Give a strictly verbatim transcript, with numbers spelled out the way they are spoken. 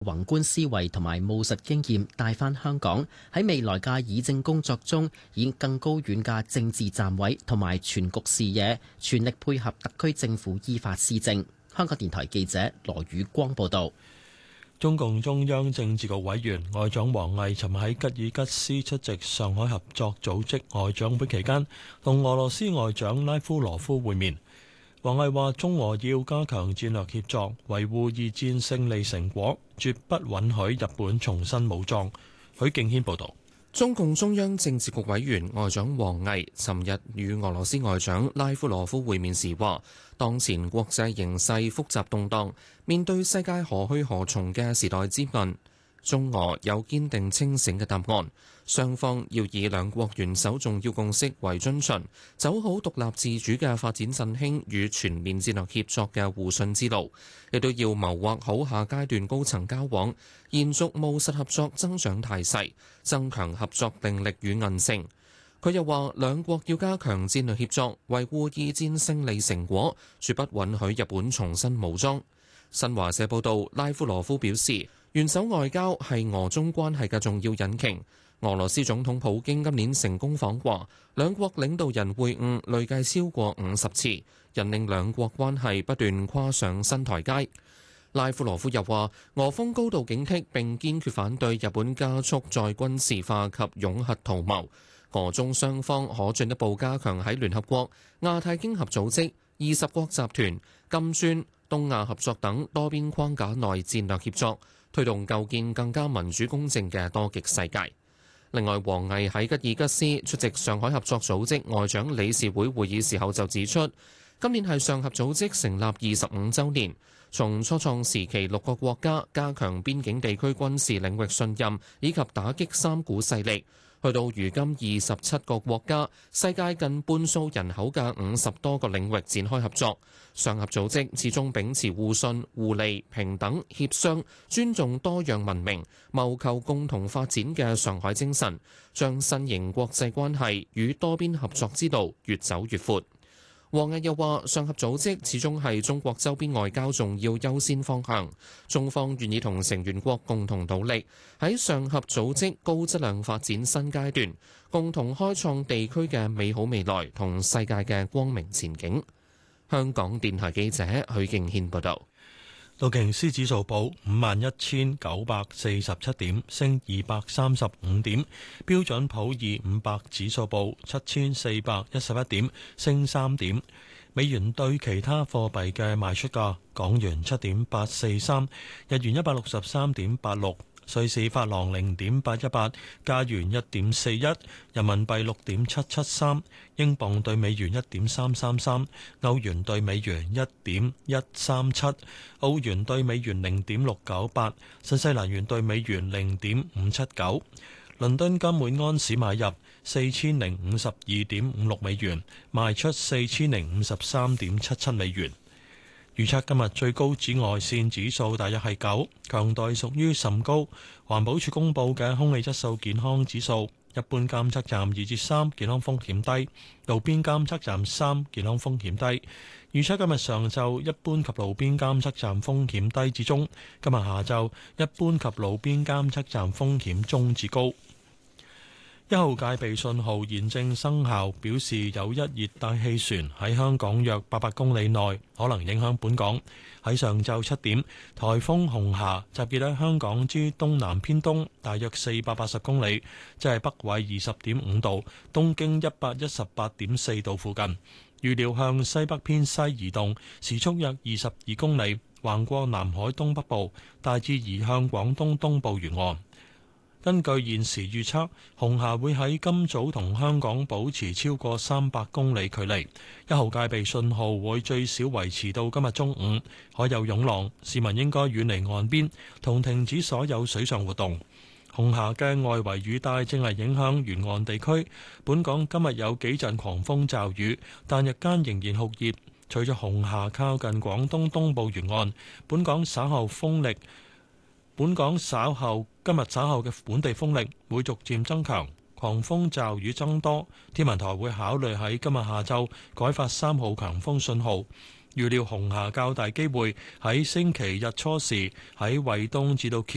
宏觀思維同埋務實經驗帶返香港，喺未來嘅議政工作中，以更高遠嘅政治站位同埋全局視野，全力配合特區政府依法施政。香港電台記者羅宇光報道。 中共中央政治局委員外長王毅尋日喺吉爾吉斯出席上海合作組織外長會期間，同俄羅斯外長拉夫羅夫會面。王毅話：中俄要加強戰略協作，維護二戰勝利成果，絕不允許日本重新武裝。許敬軒報導。 中共中央政治局委員外長王毅尋日與俄羅斯外長拉夫羅夫會面時話：當前國際形勢複雜動盪，面對世界何去何從嘅時代之問，中俄有堅定清醒嘅答案。雙方要以兩國元首重要共識為遵循，走好獨立自主嘅發展振興與全面戰略協作嘅互信之路，亦都要謀劃好下階段高層交往，延續務實合作增長態勢，增強合作定力與韌性。佢又話，兩國要加強戰略協作，維護二戰勝利成果，絕不允許日本重新武裝。新華社報道，拉夫羅夫表示，元首外交係俄中關係嘅重要引擎。俄羅斯總統普京今年成功訪華，兩國領導人會晤累計超過五十次，引領兩國關係不斷跨上新台階。拉夫羅夫又話，俄方高度警惕並堅決反對日本加速再軍事化及擁核圖謀。俄中雙方可進一步加強喺聯合國、亞太經合組織、二十國集團、金磚、東亞合作等多邊框架內戰略協作，推動構建更加民主公正嘅多極世界。另外，王毅喺吉爾吉斯出席上海合作組織外長理事會會議時候就指出，今年係上合組織成立二十五週年，從初創時期六個國家加強邊境地區軍事領域信任以及打擊三股勢力，去到如今二十七個國家、世界近半數人口嘅五十多個領域展開合作。上合組織始終秉持互信、互利、平等、協商、尊重多樣文明、謀求共同發展嘅上海精神，將新型國際關係與多邊合作之道越走越闊。王毅又話，上合組織始終係中國周邊外交重要優先方向，中方願意同成員國共同努力，喺上合組織高質量發展新階段，共同開創地區嘅美好未來同世界嘅光明前景。香港電台記者許敬軒報道。 道瓊斯指數報五萬一千九百四十七點，升二百三十五點。標準普爾五百指數報七千四百一十一點，升三點。美元對其他貨幣嘅賣出價：港元七點八四三，日元一百六十三點八六。瑞士法郎零點八一八，加元一點四一，人民幣六點七七三，英鎊對美元一點三三三，歐元對美元一點一三七，澳元對美元零點六九八，新西蘭元對美元零點五七九。倫敦金每安士買入四千零五十二點五六美元，賣出四千零五十三點七七美元。預測今日最高紫外線指數大約係九，強度屬於甚高。環保署公布嘅空氣質素健康指數，一般監測站二至三，健康風險低；路邊監測站三，健康風險低。預測今日上晝一般及路邊監測站風險低至中，今日下晝一般及路邊監測站風險中至高。一號戒備信號現正生效，表示有一熱帶氣旋喺香港約八百公里內可能影響本港。喺上晝七點，颱風紅霞集結喺香港之東南偏東大約四百八十公里，即係北緯二十點五度、東經一百一十八點四度附近。預料向西北偏西移動，時速約二十二公里，橫過南海東北部，大致移向廣東東部沿岸。根據現時預測，紅霞會喺今早同香港保持超過三百公里距離，一號戒備信號會最少維持到今日中午。海有湧浪，市民應該遠離岸邊同停止所有水上活動。紅霞嘅外圍雨帶正係影響沿岸地區，本港今日有幾陣狂風驟雨，但日間仍然酷熱。隨着紅霞靠近廣東東部沿岸，本港稍後風力本港稍後今日稍後嘅本地風力會逐漸增強，狂風驟雨增多。天文台會考慮喺今日下晝改發三號強風信號。預料紅霞較大機會喺星期日初時喺惠東至到